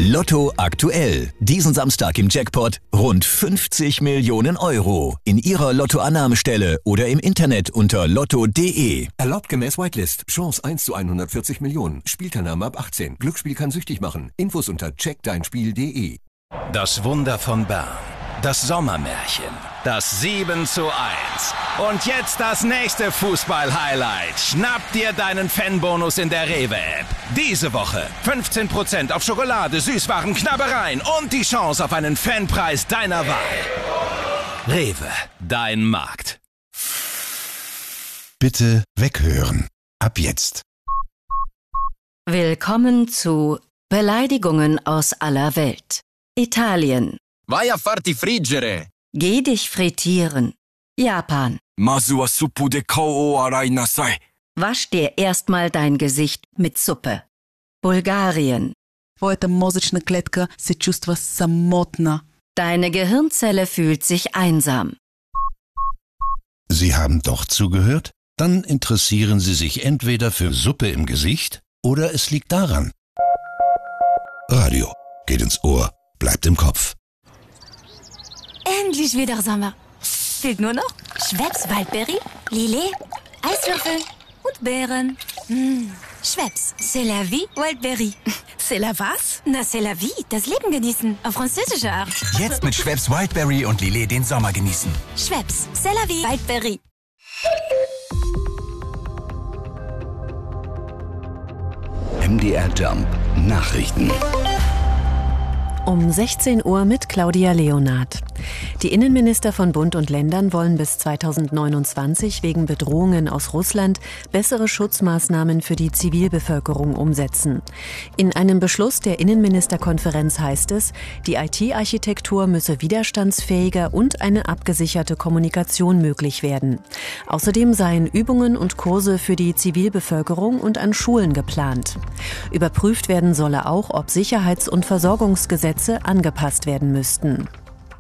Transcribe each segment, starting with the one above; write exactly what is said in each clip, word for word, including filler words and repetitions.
Lotto aktuell. Diesen Samstag im Jackpot rund fünfzig Millionen Euro. In Ihrer Lottoannahmestelle oder im Internet unter lotto punkt de. Erlaubt gemäß Whitelist. Chance eins zu hundertvierzig Millionen. Spielteilnahme ab achtzehn. Glücksspiel kann süchtig machen. Infos unter check dein spiel punkt de. Das Wunder von Bern. Das Sommermärchen. Das sieben zu eins. Und jetzt das nächste Fußball-Highlight. Schnapp dir deinen Fanbonus in der Rewe-App. Diese Woche fünfzehn Prozent auf Schokolade, Süßwaren, Knabbereien und die Chance auf einen Fanpreis deiner Wahl. Rewe, dein Markt. Bitte weghören. Ab jetzt. Willkommen zu Beleidigungen aus aller Welt. Italien. Vai a farti friggere. Geh dich frittieren. Japan. Masu wa suppu de kao o arai nasai. Wasch dir erstmal dein Gesicht mit Suppe. Bulgarien. Твоята мозъчна клетка се чувства самотна. Deine Gehirnzelle fühlt sich einsam. Sie haben doch zugehört? Dann interessieren Sie sich entweder für Suppe im Gesicht oder es liegt daran. Radio geht ins Ohr, bleibt im Kopf. Endlich wieder Sommer. Fehlt nur noch Schweppes Waldbeere, Lillet, Eiswürfel und Beeren. Mmh. Schweppes, c'est la vie, Wildberry. C'est la was? Na, c'est la vie, das Leben genießen, auf französische Art. Jetzt mit Schweppes Wildberry und Lillet den Sommer genießen. Schweppes, c'est la vie, Wildberry. M D R Jump Nachrichten. Um sechzehn Uhr mit Claudia Leonard. Die Innenminister von Bund und Ländern wollen bis zweitausendneunundzwanzig wegen Bedrohungen aus Russland bessere Schutzmaßnahmen für die Zivilbevölkerung umsetzen. In einem Beschluss der Innenministerkonferenz heißt es, die I T-Architektur müsse widerstandsfähiger und eine abgesicherte Kommunikation möglich werden. Außerdem seien Übungen und Kurse für die Zivilbevölkerung und an Schulen geplant. Überprüft werden solle auch, ob Sicherheits- und Versorgungsgesetze angepasst werden müssten.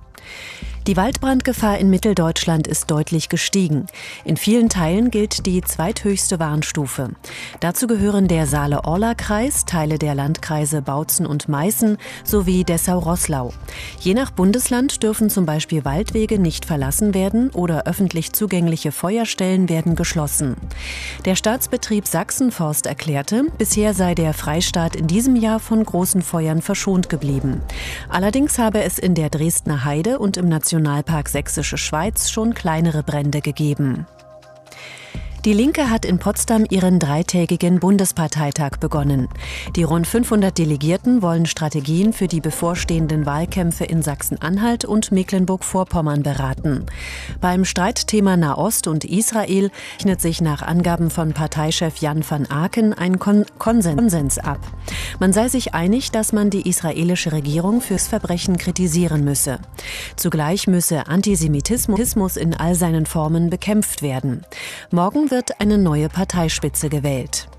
Die Waldbrandgefahr in Mitteldeutschland ist deutlich gestiegen. In vielen Teilen gilt die zweithöchste Warnstufe. Dazu gehören der Saale-Orla-Kreis, Teile der Landkreise Bautzen und Meißen sowie Dessau-Roßlau. Je nach Bundesland dürfen zum Beispiel Waldwege nicht verlassen werden oder öffentlich zugängliche Feuerstellen werden geschlossen. Der Staatsbetrieb Sachsenforst erklärte, bisher sei der Freistaat in diesem Jahr von großen Feuern verschont geblieben. Allerdings habe es in der Dresdner Heide und im Nationalpark Nationalpark Sächsische Schweiz schon kleinere Brände gegeben. Die Linke hat in Potsdam ihren dreitägigen Bundesparteitag begonnen. Die rund fünfhundert Delegierten wollen Strategien für die bevorstehenden Wahlkämpfe in Sachsen-Anhalt und Mecklenburg-Vorpommern beraten. Beim Streitthema Nahost und Israel rechnet sich nach Angaben von Parteichef Jan van Aken ein Kon- Konsens ab. Man sei sich einig, dass man die israelische Regierung fürs Verbrechen kritisieren müsse. Zugleich müsse Antisemitismus in all seinen Formen bekämpft werden. Morgen wird eine neue Parteispitze gewählt.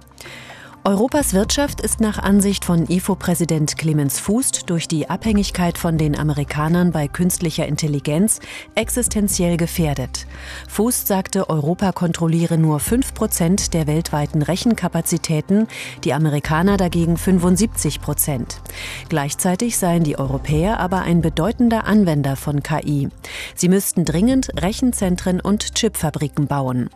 Europas Wirtschaft ist nach Ansicht von I F O-Präsident Clemens Fußt durch die Abhängigkeit von den Amerikanern bei künstlicher Intelligenz existenziell gefährdet. Fußt sagte, Europa kontrolliere nur fünf Prozent der weltweiten Rechenkapazitäten, die Amerikaner dagegen fünfundsiebzig Prozent. Gleichzeitig seien die Europäer aber ein bedeutender Anwender von K I. Sie müssten dringend Rechenzentren und Chipfabriken bauen.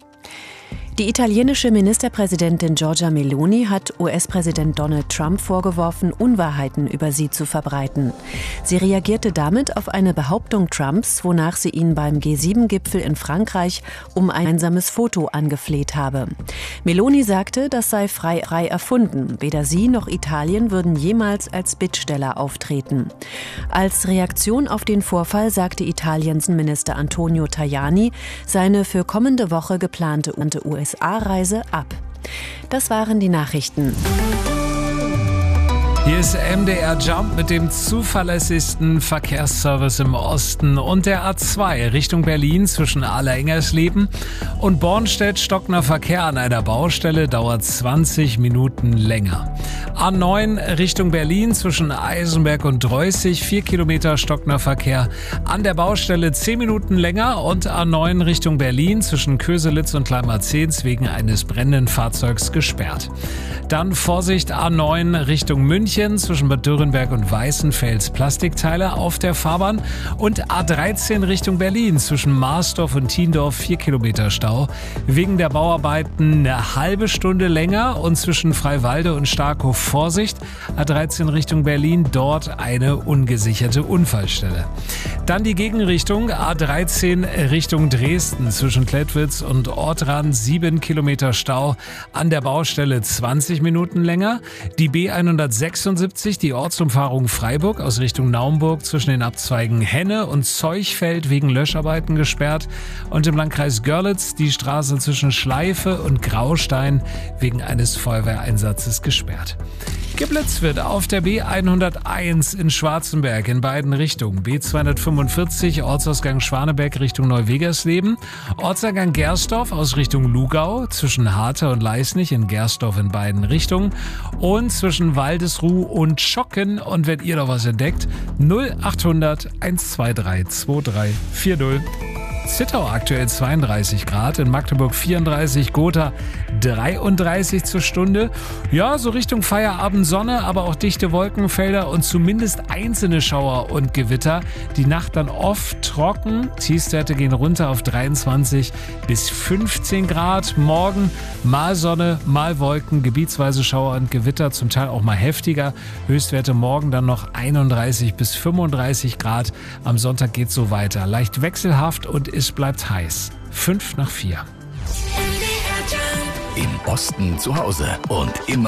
Die italienische Ministerpräsidentin Giorgia Meloni hat U S-Präsident Donald Trump vorgeworfen, Unwahrheiten über sie zu verbreiten. Sie reagierte damit auf eine Behauptung Trumps, wonach sie ihn beim G sieben Gipfel in Frankreich um ein gemeinsames Foto angefleht habe. Meloni sagte, das sei frei erfunden. Weder sie noch Italien würden jemals als Bittsteller auftreten. Als Reaktion auf den Vorfall sagte Italiens Minister Antonio Tajani seine für kommende Woche geplante U S A-Reise ab. Das waren die Nachrichten. Hier ist M D R Jump mit dem zuverlässigsten Verkehrsservice im Osten und der A zwei Richtung Berlin zwischen Aller-Engersleben und Bornstedt-Stockner Verkehr an einer Baustelle dauert zwanzig Minuten länger. A neun Richtung Berlin zwischen Eisenberg und Dreußig, vier Kilometer Stockner Verkehr an der Baustelle zehn Minuten länger und A neun Richtung Berlin zwischen Köselitz und Kleinmarzehns wegen eines brennenden Fahrzeugs gesperrt. Dann Vorsicht A neun Richtung München München zwischen Bad Dürrenberg und Weißenfels Plastikteile auf der Fahrbahn und A dreizehn Richtung Berlin zwischen Marsdorf und Thiendorf vier Kilometer Stau. Wegen der Bauarbeiten eine halbe Stunde länger und zwischen Freiwalde und Starkow Vorsicht. A dreizehn Richtung Berlin, dort eine ungesicherte Unfallstelle. Dann die Gegenrichtung A dreizehn Richtung Dresden zwischen Klettwitz und Ortrand sieben Kilometer Stau. An der Baustelle zwanzig Minuten länger. Die B hundertsechsundsiebzig, die Ortsumfahrung Freiburg aus Richtung Naumburg zwischen den Abzweigen Henne und Zeuchfeld wegen Löscharbeiten gesperrt. Und im Landkreis Görlitz die Straße zwischen Schleife und Graustein wegen eines Feuerwehreinsatzes gesperrt. Geblitzt wird auf der B hunderteins in Schwarzenberg in beiden Richtungen. B zweihundertfünfundvierzig Ortsausgang Schwanebeck Richtung Neuwegersleben. Ortseingang Gersdorf aus Richtung Lugau zwischen Harte und Leisnig in Gersdorf in beiden Richtungen. Und zwischen Waldesruh und Schocken. Und wenn ihr noch was entdeckt, null achthundert hundertzweiundzwanzig drei vier null. Zittau aktuell zweiunddreißig Grad, in Magdeburg vierunddreißig, Gotha dreiunddreißig zur Stunde. Ja, so Richtung Feierabend Sonne, aber auch dichte Wolkenfelder und zumindest einzelne Schauer und Gewitter. Die Nacht dann oft trocken, Tiefstwerte gehen runter auf dreiundzwanzig bis fünfzehn Grad. Morgen mal Sonne, mal Wolken, gebietsweise Schauer und Gewitter, zum Teil auch mal heftiger. Höchstwerte morgen dann noch einunddreißig bis fünfunddreißig Grad. Am Sonntag geht's so weiter. Leicht wechselhaft und es bleibt heiß. Fünf nach vier. Im Osten zu Hause und immer